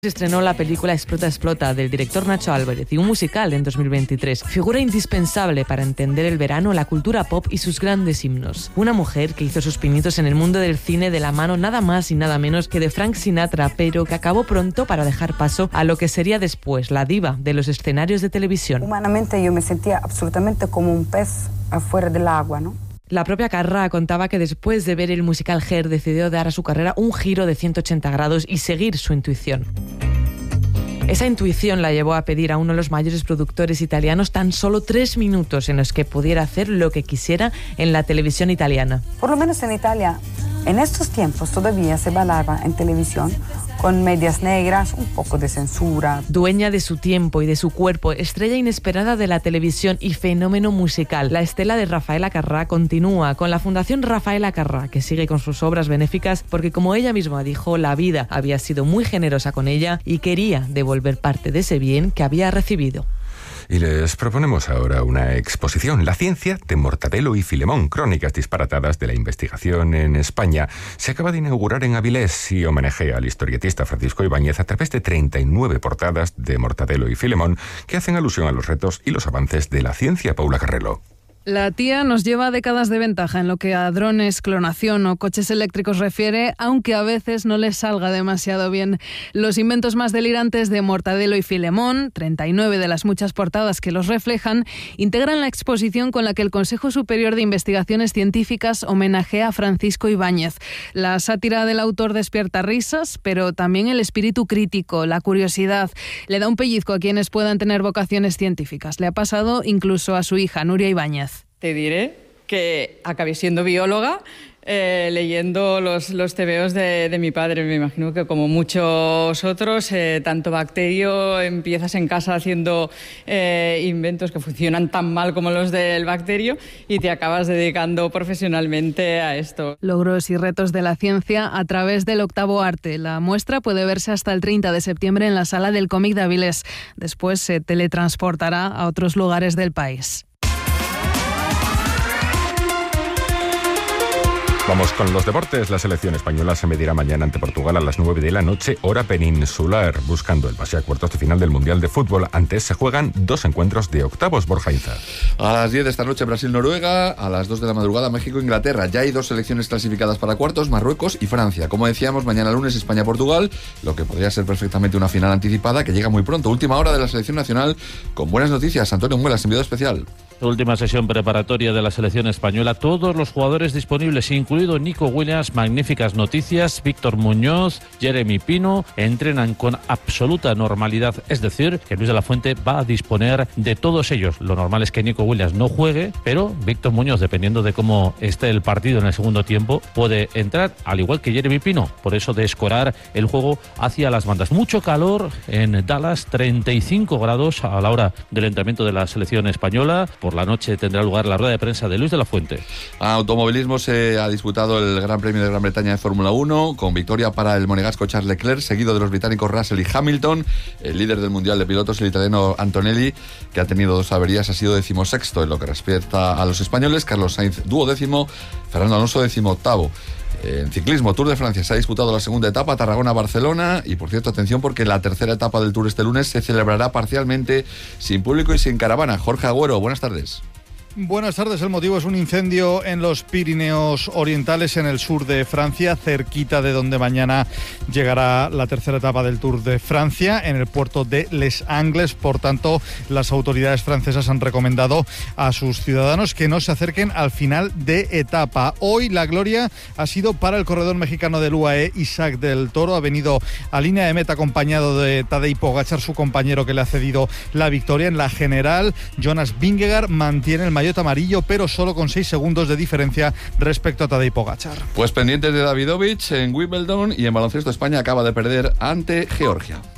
Se estrenó la película Explota, Explota, del director Nacho Álvarez, y un musical en 2023. Figura indispensable para entender el verano, la cultura pop y sus grandes himnos. Una mujer que hizo sus pinitos en el mundo del cine de la mano nada más y nada menos que de Frank Sinatra, pero que acabó pronto para dejar paso a lo que sería después la diva de los escenarios de televisión. Humanamente yo me sentía absolutamente como un pez afuera del agua, ¿no? La propia Carrà contaba que después de ver el musical Hair decidió dar a su carrera un giro de 180 grados y seguir su intuición. Esa intuición la llevó a pedir a uno de los mayores productores italianos tan solo 3 minutos en los que pudiera hacer lo que quisiera en la televisión italiana. Por lo menos en Italia, en estos tiempos todavía se bailaba en televisión con medias negras, un poco de censura. Dueña de su tiempo y de su cuerpo, estrella inesperada de la televisión y fenómeno musical, la estela de Raffaella Carrà continúa con la Fundación Raffaella Carrà, que sigue con sus obras benéficas porque, como ella misma dijo, la vida había sido muy generosa con ella y quería devolver parte de ese bien que había recibido. Y les proponemos ahora una exposición, La ciencia de Mortadelo y Filemón, crónicas disparatadas de la investigación en España. Se acaba de inaugurar en Avilés y homenajea al historietista Francisco Ibáñez a través de 39 portadas de Mortadelo y Filemón que hacen alusión a los retos y los avances de la ciencia. Paula Carrelo. La tía nos lleva décadas de ventaja en lo que a drones, clonación o coches eléctricos refiere, aunque a veces no les salga demasiado bien. Los inventos más delirantes de Mortadelo y Filemón, 39 de las muchas portadas que los reflejan, integran la exposición con la que el Consejo Superior de Investigaciones Científicas homenajea a Francisco Ibáñez. La sátira del autor despierta risas, pero también el espíritu crítico, la curiosidad. Le da un pellizco a quienes puedan tener vocaciones científicas. Le ha pasado incluso a su hija, Nuria Ibáñez. Te diré que acabé siendo bióloga leyendo los tebeos de mi padre. Me imagino que como muchos otros, tanto bacterio, empiezas en casa haciendo inventos que funcionan tan mal como los del bacterio y te acabas dedicando profesionalmente a esto. Logros y retos de la ciencia a través del octavo arte. La muestra puede verse hasta el 30 de septiembre en la Sala del Cómic de Avilés. Después se teletransportará a otros lugares del país. Vamos con los deportes. La selección española se medirá mañana ante Portugal a las 9 de la noche, hora peninsular, buscando el pase a cuartos de final del Mundial de Fútbol. Antes se juegan 2 encuentros de octavos. Borja Inza. A las 10 de esta noche Brasil-Noruega, a las 2 de la madrugada México-Inglaterra. Ya hay 2 selecciones clasificadas para cuartos, Marruecos y Francia. Como decíamos, mañana lunes España-Portugal, lo que podría ser perfectamente una final anticipada que llega muy pronto. Última hora de la selección nacional con buenas noticias. Antonio Muelas, enviado especial. Última sesión preparatoria de la selección española. Todos los jugadores disponibles, incluido Nico Williams. Magníficas noticias. Víctor Muñoz, Jeremy Pino, entrenan con absoluta normalidad. Es decir, que Luis de la Fuente va a disponer de todos ellos. Lo normal es que Nico Williams no juegue, pero Víctor Muñoz, dependiendo de cómo esté el partido en el segundo tiempo, puede entrar, al igual que Jeremy Pino. Por eso de escorar el juego hacia las bandas. Mucho calor en Dallas, 35 grados a la hora del entrenamiento de la selección española. Por la noche tendrá lugar la rueda de prensa de Luis de la Fuente. Automovilismo se ha disputado el Gran Premio de Gran Bretaña de Fórmula 1 con victoria para el monegasco Charles Leclerc, seguido de los británicos Russell y Hamilton. El líder del Mundial de Pilotos, el italiano Antonelli, que ha tenido 2 averías, ha sido 16º. En lo que respecta a los españoles, Carlos Sainz 12º, Fernando Alonso 18º. En ciclismo, Tour de Francia, se ha disputado la segunda etapa, Tarragona-Barcelona, y por cierto, atención porque la tercera etapa del Tour este lunes se celebrará parcialmente sin público y sin caravana. Jorge Agüero, buenas tardes. Buenas tardes. El motivo es un incendio en los Pirineos Orientales, en el sur de Francia, cerquita de donde mañana llegará la tercera etapa del Tour de Francia, en el puerto de Les Angles. Por tanto, las autoridades francesas han recomendado a sus ciudadanos que no se acerquen al final de etapa. Hoy la gloria ha sido para el corredor mexicano del UAE, Isaac del Toro. Ha venido a línea de meta acompañado de Tadej Pogačar, su compañero que le ha cedido la victoria. En la general, Jonas Vingegaard mantiene el maillot amarillo, pero solo con 6 segundos de diferencia respecto a Tadej Pogačar. Pues pendientes de Davidovich en Wimbledon, y en baloncesto España acaba de perder ante Georgia.